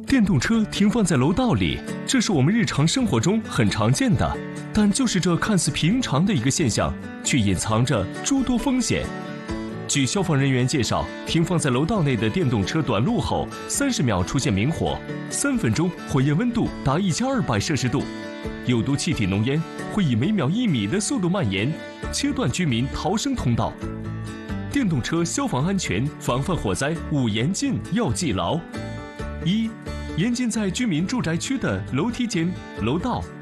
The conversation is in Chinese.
电动车停放在楼道里，这是我们日常生活中很常见的，但就是这看似平常的一个现象，却隐藏着诸多风险。据消防人员介绍，停放在楼道内的电动车短路后，30秒出现明火，3分钟火焰温度达1200摄氏度，有毒气体浓烟会以每秒1米的速度蔓延，切断居民逃生通道。电动车消防安全防范火灾5严禁要记牢：1、严禁在居民住宅区的楼梯间、楼道、